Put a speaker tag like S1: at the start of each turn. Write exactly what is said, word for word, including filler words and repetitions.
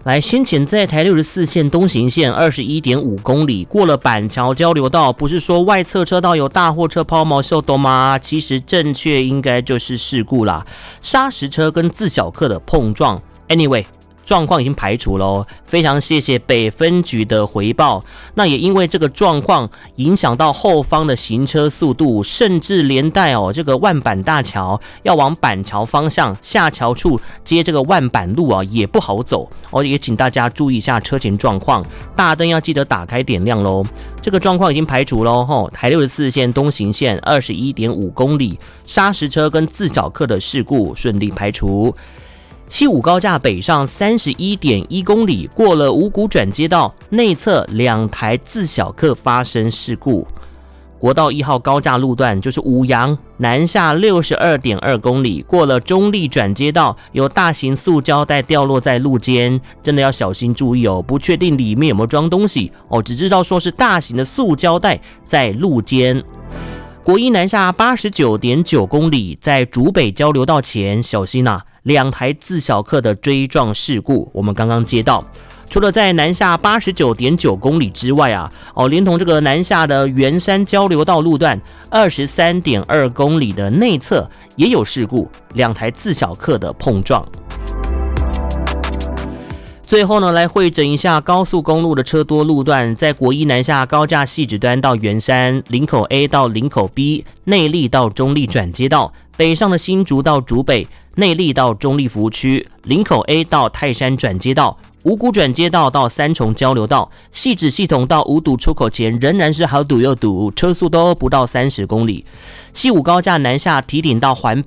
S1: 来，先前在台六十四线东行线 二十一点五 公里，过了板桥交流道，不是说外侧车道有大货车抛锚秀逗吗？其实正确应该就是事故啦，砂石车跟自小客的碰撞。Anyway，状况已经排除了哦，非常谢谢北分局的回报。那也因为这个状况影响到后方的行车速度，甚至连带哦这个万板大桥要往板桥方向下桥处接这个万板路啊也不好走哦，也请大家注意一下车前状况，大灯要记得打开点亮喽。这个状况已经排除喽，吼，台六十四线东行线 二十一点五 公里，砂石车跟自小客的事故顺利排除。西武高架北上 三十一点一 公里，过了五股转接道，内侧两台自小客发生事故。国道一号高架路段就是五杨南下 六十二点二 公里，过了中立转接道，有大型塑胶袋掉落在路肩，真的要小心注意哦，不确定里面有没有装东西哦，只知道说是大型的塑胶袋在路肩。国一南下 八十九点九 公里，在竹北交流道前小心啊，两台自小客的追撞事故，我们刚刚接到。除了在南下 八十九点九 公里之外啊，哦，连同这个南下的圆山交流道路段 二十三点二 公里的内侧也有事故，两台自小客的碰撞。最后呢，来汇整一下高速公路的车多路段，在国一南下高架汐止端到圆山，林口 A 到林口 B， 内壢到中壢转接道，北上的新竹到竹北，内壢到中壢服务区，林口 A 到泰山转接道，五股转接道到三重交流道，汐止系统到五堵出口前仍然是好堵又堵，车速都不到三十公里。西武高架南下提顶到环